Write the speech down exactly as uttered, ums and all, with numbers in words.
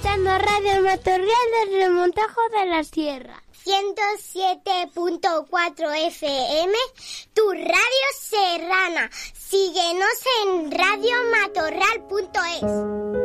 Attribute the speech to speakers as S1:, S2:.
S1: escuchando Radio Matorral del Remontajo de la Sierra. ciento siete punto cuatro F M, tu radio serrana. Síguenos en radio matorral punto es.